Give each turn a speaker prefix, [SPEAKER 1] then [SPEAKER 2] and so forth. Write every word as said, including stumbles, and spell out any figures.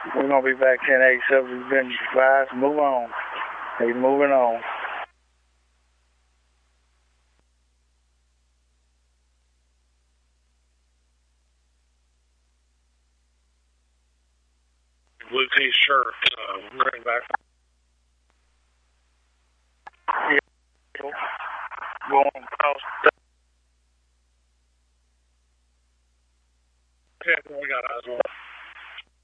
[SPEAKER 1] We're going to be back ten eighty-seven. We've been advised. Move on. He's moving on.
[SPEAKER 2] Blue T-shirt, uh, running back.
[SPEAKER 1] Yeah. Going across the